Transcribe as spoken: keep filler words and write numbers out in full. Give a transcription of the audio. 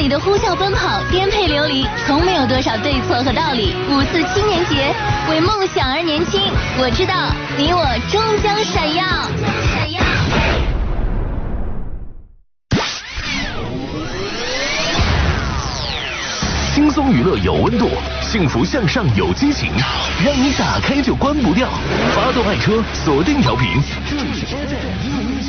的呼啸奔跑，颠沛流离，从没有多少对错和道理。五四青年节，为梦想而年轻，我知道你我终将闪耀。闪耀。 轻松娱乐有温度，幸福向上有激情，让你打开就关不掉。发动爱车，锁定调频，这里是 F M 一零